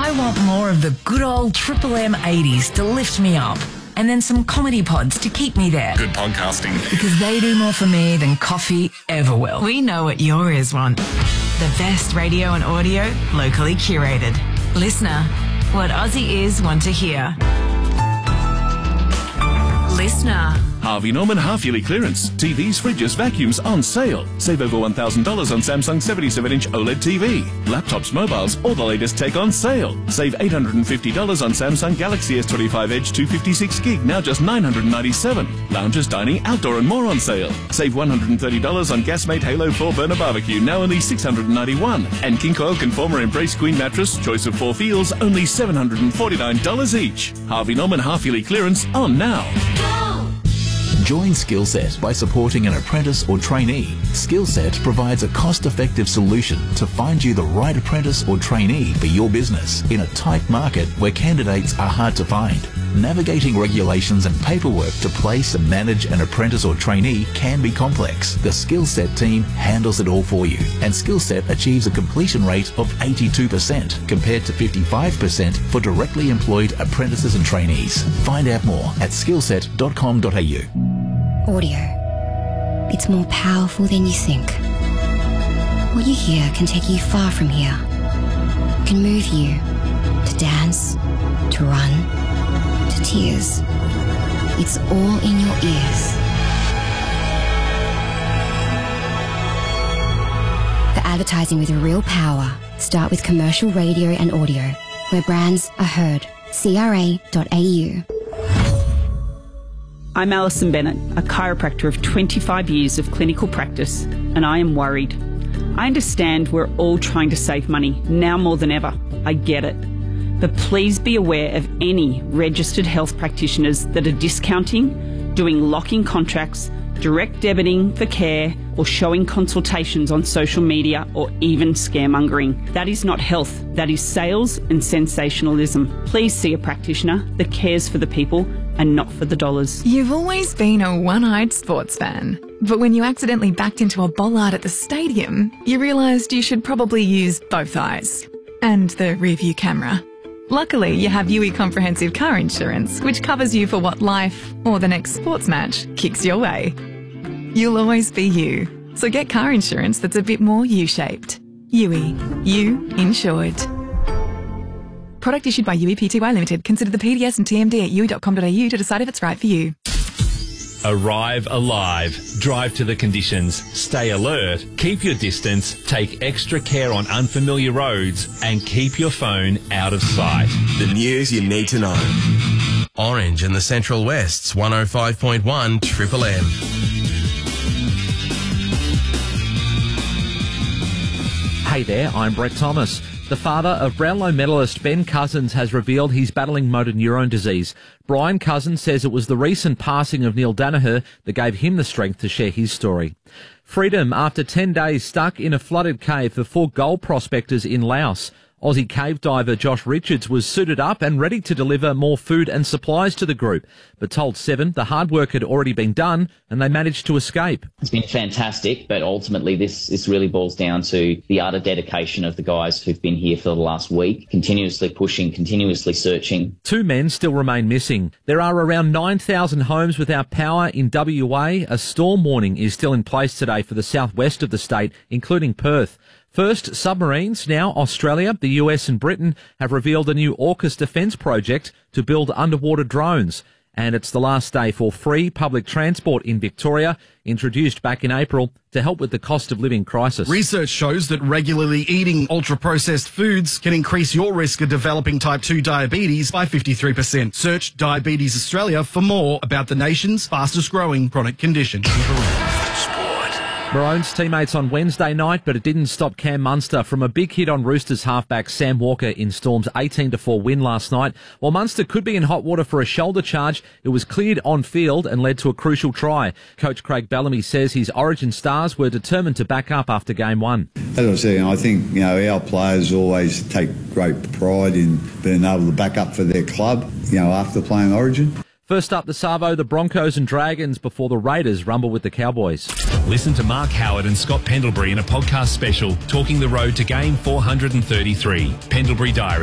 I want more of the good old Triple M 80s to lift me up. And then some comedy pods to keep me there. Good podcasting. Because they do more for me than coffee ever will. We know what your ears want. The best radio and audio, locally curated. Listener, what Aussie ears want to hear. Listener. Harvey Norman half-yearly clearance. TVs, fridges, vacuums on sale. Save over $1,000 on Samsung 77-inch OLED TV. Laptops, mobiles, all the latest tech on sale. Save $850 on Samsung Galaxy S25 Edge 256 gig, now just $997. Lounges, dining, outdoor and more on sale. Save $130 on Gasmate Halo 4 burner barbecue, now only $691. And King Coil Conformer Embrace Queen mattress, choice of 4 feels, only $749 each. Harvey Norman half-yearly clearance on now. Join Skillset by supporting an apprentice or trainee. Skillset provides a cost-effective solution to find you the right apprentice or trainee for your business in a tight market where candidates are hard to find. Navigating regulations and paperwork to place and manage an apprentice or trainee can be complex. The Skillset team handles it all for you, and Skillset achieves a completion rate of 82% compared to 55% for directly employed apprentices and trainees. Find out more at skillset.com.au. Audio. It's more powerful than you think. What you hear can take you far from here. It can move you to dance, to run, to tears. It's all in your ears. For advertising with real power, start with commercial radio and audio, where brands are heard. CRA.au. I'm Alison Bennett, a chiropractor of 25 years of clinical practice, and I am worried. I understand we're all trying to save money, now more than ever. I get it. But please be aware of any registered health practitioners that are discounting, doing lock-in contracts, direct debiting for care, or showing consultations on social media, or even scaremongering. That is not health. That is sales and sensationalism. Please see a practitioner that cares for the people and not for the dollars. You've always been a one-eyed sports fan. But when you accidentally backed into a bollard at the stadium, you realised you should probably use both eyes. And the rear-view camera. Luckily, you have UE Comprehensive Car Insurance, which covers you for what life, or the next sports match, kicks your way. You'll always be you. So get car insurance that's a bit more U-shaped. UE. You insured. Product issued by UE Pty Limited. Consider the PDS and TMD at UE.com.au to decide if it's right for you. Arrive alive. Drive to the conditions. Stay alert. Keep your distance. Take extra care on unfamiliar roads. And keep your phone out of sight. The news you need to know. Orange in the Central West's 105.1 Triple M. Hey there, I'm Brett Thomas. The father of Brownlow medalist Ben Cousins has revealed he's battling motor neurone disease. Brian Cousins says it was the recent passing of Neil Danaher that gave him the strength to share his story. Freedom after 10 days stuck in a flooded cave for 4 gold prospectors in Laos. Aussie cave diver Josh Richards was suited up and ready to deliver more food and supplies to the group, but told Seven the hard work had already been done and they managed to escape. It's been fantastic, but ultimately this really boils down to the utter dedication of the guys who've been here for the last week, continuously pushing, continuously searching. 2 men still remain missing. There are around 9,000 homes without power in WA. A storm warning is still in place today for the southwest of the state, including Perth. First, submarines, now Australia, the US and Britain have revealed a new AUKUS defence project to build underwater drones. And it's the last day for free public transport in Victoria, introduced back in April to help with the cost of living crisis. Research shows that regularly eating ultra-processed foods can increase your risk of developing type 2 diabetes by 53%. Search Diabetes Australia for more about the nation's fastest-growing chronic condition. Maroons teammates on Wednesday night, but it didn't stop Cam Munster from a big hit on Roosters halfback Sam Walker in Storm's 18-4 win last night. While Munster could be in hot water for a shoulder charge, it was cleared on field and led to a crucial try. Coach Craig Bellamy says his Origin stars were determined to back up after game 1. As I said, I think our players always take great pride in being able to back up for their club, after playing Origin. First up, the Savo, the Broncos and Dragons before the Raiders rumble with the Cowboys. Listen to Mark Howard and Scott Pendlebury in a podcast special talking the road to game 433. Pendlebury Diary.